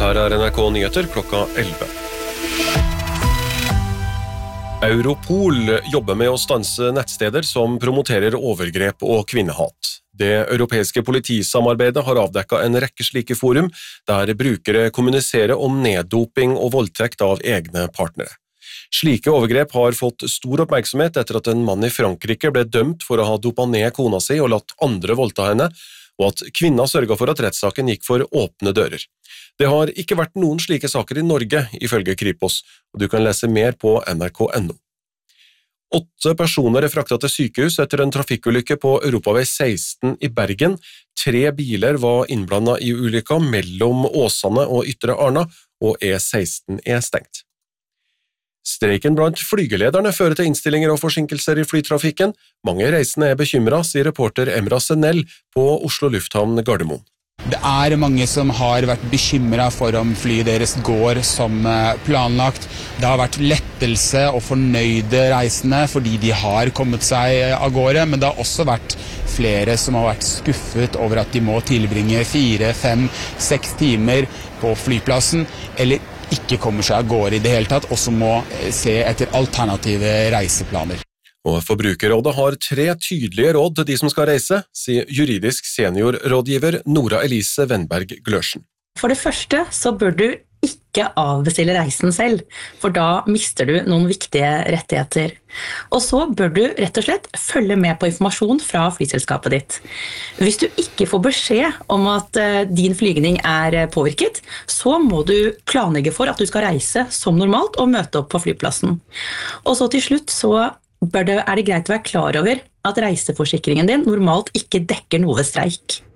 Her NRK Nyheter klokka 11. Europol jobber med å stanse nettsteder som promoterer overgrep og kvinnehat. Det europeiske politisamarbeidet har avdekket en rekke slike forum, der brukere kommuniserer om neddoping og voldtekt av egne partnere. Slike overgrep har fått stor oppmerksomhet etter at en mann i Frankrike ble dømt for å ha dopet ned kona si og latt andre voldta henne, og at kvinna sørget for at rettssaken gikk for åpne dører. Det har ikke vært noen slike saker i Norge, ifølge Kripos, og du kan lese mer på nrk.no. 8 personer er fraktet til sykehus etter en trafikkulykke på Europavei 16 i Bergen. 3 biler var innblandet i ulykka mellom Åsane og Ytre Arna, og E16 er stengt. Streiken blant flygelederne fører til innstillinger og forsinkelser i flytrafikken. Mange reisende er bekymret, sier reporter Emra Senell på Oslo Lufthavn Gardermoen. Det er mange som har vært bekymret for om flyet deres går som planlagt. Det har vært lettelse og fornøyde reisende fordi de har kommet seg av gårde, men det har også vært flere som har vært skuffet over at de må tilbringe 4, 5, 6 timer på flyplassen, eller ikke kommer seg av gårde i det hele tatt, og som må se etter alternative reiseplaner. Og Forbrukerrådet har 3 tydelige råd til de som skal reise, sier juridisk seniorrådgiver Nora Elise Wenberg Glørsen. For det første så bør du ikke avbestille reisen selv, for da mister du noen viktige rettigheter. Og så bør du rett og slett følge med på informasjon fra flyselskapet ditt. Hvis du ikke får beskjed om at din flygning er påvirket, så må du planlegge for at du skal reise som normalt og møte opp på flyplassen. Og så til slutt så er det greit å være klar over at reiseforsikringen din normalt ikke dekker noe streik.